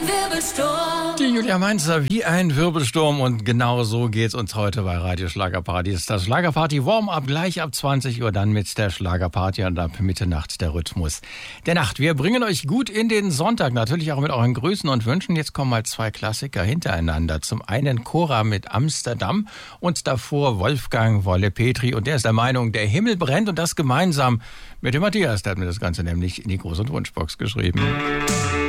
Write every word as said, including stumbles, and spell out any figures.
Wirbelsturm. Die Julia Mainzer wie ein Wirbelsturm und genau so geht's uns heute bei Radio Schlagerparty. Das ist das Schlagerparty Warm-Up gleich ab zwanzig Uhr, dann mit der Schlagerparty und ab Mitternacht der Rhythmus der Nacht. Wir bringen euch gut in den Sonntag, natürlich auch mit euren Grüßen und Wünschen. Jetzt kommen mal zwei Klassiker hintereinander. Zum einen Cora mit Amsterdam und davor Wolfgang Wolle Petri. Und der ist der Meinung, der Himmel brennt und das gemeinsam mit dem Matthias. Der hat mir das Ganze nämlich in die Gruß- und Wunschbox geschrieben.